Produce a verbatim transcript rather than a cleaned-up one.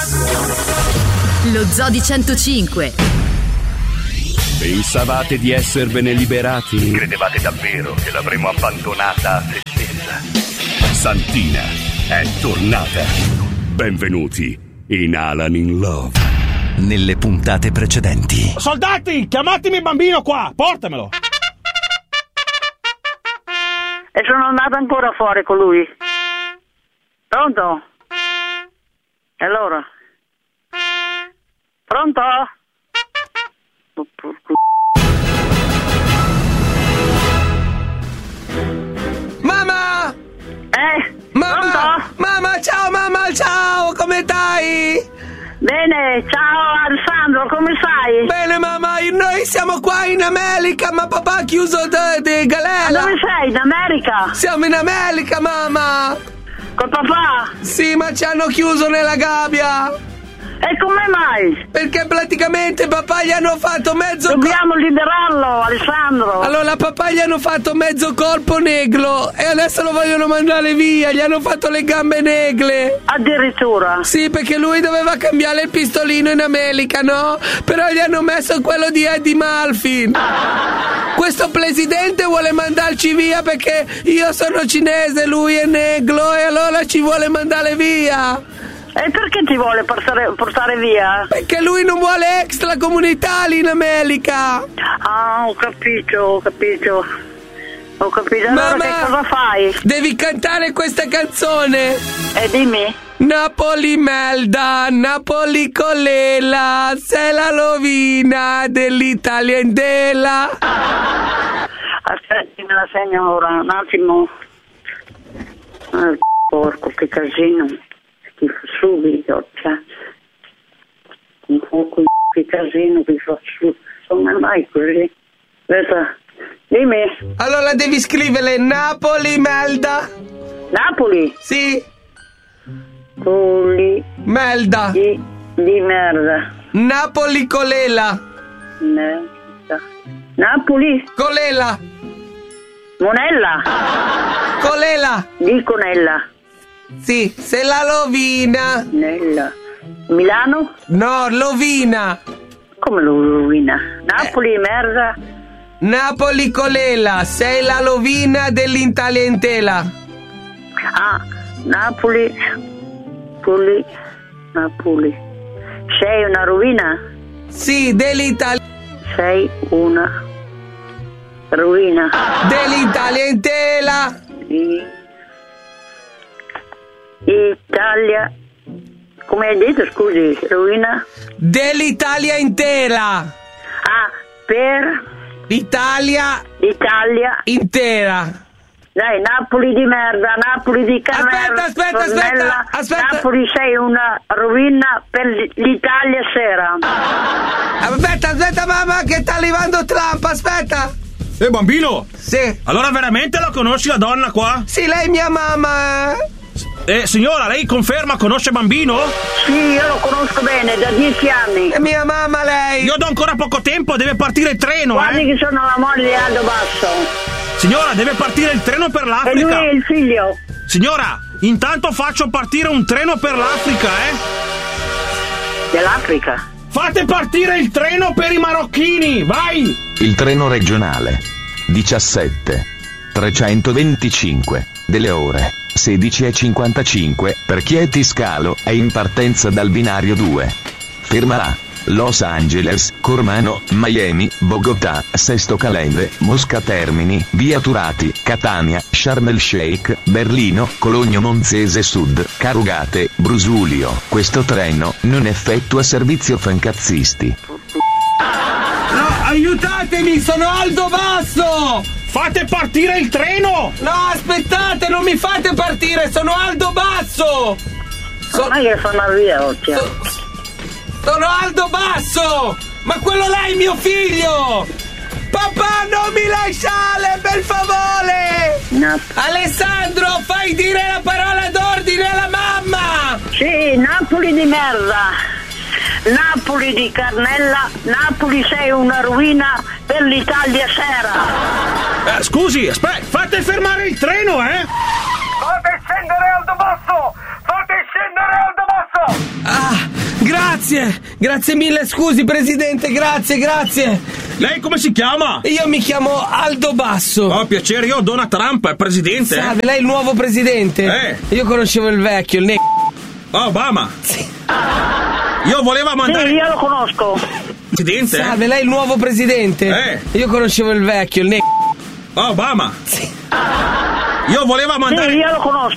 Lo Zoo di centocinque. Pensavate di esservene liberati? Credevate davvero che l'avremmo abbandonata a se stessa? Santina è tornata. Benvenuti in Alan in Love. Nelle puntate precedenti. Soldati, chiamatemi il bambino qua, portamelo. E sono andata ancora fuori con lui. Pronto? E allora? Pronto? Oh, porco. Mamma! Eh? Mamma! Pronto? Mamma, ciao mamma, ciao! Come stai? Bene, ciao Alessandro, come stai? Bene mamma, noi siamo qua in America, ma papà ha chiuso di galera. Ma dove sei? In America? Siamo in America mamma! Con papà? Sì, ma ci hanno chiuso nella gabbia. E come mai? Perché praticamente papà gli hanno fatto mezzo... Dobbiamo co- liberarlo, Alessandro. Allora papà gli hanno fatto mezzo corpo negro e adesso lo vogliono mandare via. Gli hanno fatto le gambe negre. Addirittura? Sì, perché lui doveva cambiare il pistolino in America, no? Però gli hanno messo quello di Eddie Murphy. Questo presidente vuole mandarci via perché io sono cinese, lui è negro e allora ci vuole mandare via. E perché ti vuole portare, portare via? Perché lui non vuole extracomunitari in America. Ah, ho capito, ho capito. Ho capito. Allora Mamma, che cosa fai? Devi cantare questa canzone. E dimmi. Napoli Melda, Napoli Collela, sei la rovina dell'Italia intera. Aspetti, me la segno ora, un attimo. Ah, porco, che casino. Subito, cioè, un po' che casino che faccio, come mai così? Aspetta, dimmi. Allora devi scrivere Napoli Melda. Napoli? Sì. Coli. Melda. Di, di merda. Napoli Colela. Merda. Napoli? Colela. Monella. Colela. Di Conella. Sì, se la rovina. Nella. Milano? No, Lovina. Come lo rovina? Napoli, eh. merda. Napoli Colela, sei la rovina dell'Italia intera. Ah, Napoli. Coli. Napoli. Sei una rovina? Sì, dell'Italia. Sei una rovina. Dell'Italia intera. Sì. Italia, come hai detto, scusi, rovina? Dell'Italia intera. Ah, per? L'Italia. L'Italia intera. Dai, Napoli di merda, Napoli di Camerra. Aspetta, aspetta, aspetta, aspetta. Napoli sei una rovina per l'Italia sera. Aspetta, aspetta mamma che sta arrivando Trump, aspetta. Eh bambino? Sì. Allora veramente la conosci la donna qua? Sì, lei è mia mamma, eh. Eh, signora, lei conferma, conosce bambino? Sì, io lo conosco bene, da dieci anni. È mia mamma lei. Io do ancora poco tempo, deve partire il treno, Guardi eh. che sono la moglie di Aldo Basso. Signora, deve partire il treno per l'Africa. E lui è il figlio. Signora, intanto faccio partire un treno per l'Africa, eh. Dell'Africa? Fate partire il treno per i marocchini, vai! Il treno regionale diciassette trecentoventicinque delle ore sedici e cinquantacinque per Chieti Scalo è in partenza dal binario due. Ferma a Los Angeles, Cormano, Miami, Bogotà, Sesto Calende, Mosca Termini, Via Turati, Catania, Sharm el Sheikh, Berlino, Cologno Monzese Sud, Carugate, Brusulio. Questo treno non effettua servizio fancazzisti. No, aiutatemi, sono Aldo Basso! Fate partire il treno! No, aspettate, non mi fate partire, sono Aldo Basso! So- Ma che fanno via, occhio. So- sono Aldo Basso! Ma quello là è mio figlio! Papà, non mi lasciare, per favore! No. Alessandro, fai dire la parola d'ordine alla mamma! Sì, Napoli di merda! Napoli di Carnella, Napoli sei una rovina per l'Italia sera! Eh, scusi, aspetta, fate fermare il treno, eh! Fate scendere Aldo Basso! Fate scendere Aldo Basso! Ah! Grazie, grazie mille, scusi presidente, grazie, grazie. Lei come si chiama? Io mi chiamo Aldo Basso. Oh, piacere, io Donald Trump, presidente. Salve, lei è il nuovo presidente? Eh. Io conoscevo il vecchio, il ne... Oh, Obama. Sì. Io volevo mandare... Sì, io lo conosco. Presidente. Salve, lei è il nuovo presidente? Eh. Io conoscevo il vecchio, il ne... Oh, Obama. Sì. Io volevo mandare... Sì, io lo conosco.